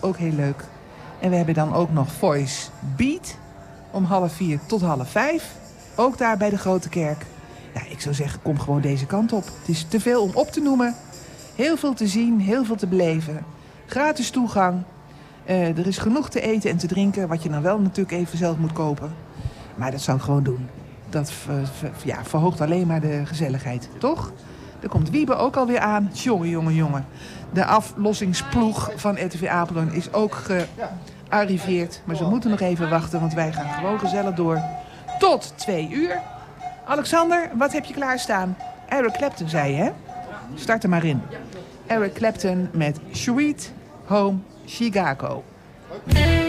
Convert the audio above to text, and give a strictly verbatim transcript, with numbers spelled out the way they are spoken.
ook heel leuk. En we hebben dan ook nog Voice Beat. Om half vier tot half vijf. Ook daar bij de Grote Kerk. Ja, ik zou zeggen, kom gewoon deze kant op. Het is te veel om op te noemen. Heel veel te zien, heel veel te beleven. Gratis toegang. Uh, er is genoeg te eten en te drinken. Wat je dan wel natuurlijk even zelf moet kopen. Maar dat zou ik gewoon doen. Dat ver, ver, ja, verhoogt alleen maar de gezelligheid, toch? Er komt Wiebe ook alweer aan. Jongen, jongen, jongen. De aflossingsploeg van R T V Apeldoorn is ook gearriveerd. Maar ze moeten nog even wachten, want wij gaan gewoon gezellig door. Tot twee uur. Alexander, wat heb je klaarstaan? Eric Clapton, zei je, hè? Start er maar in. Eric Clapton met Sweet Home Chicago.